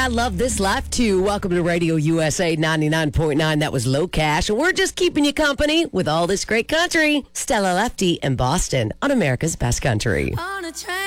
I love this life too. Welcome to Radio USA 99.9. That was Low Cash. And we're just keeping you company with all this great country. Stella Lefty in Boston on America's Best Country. On a train.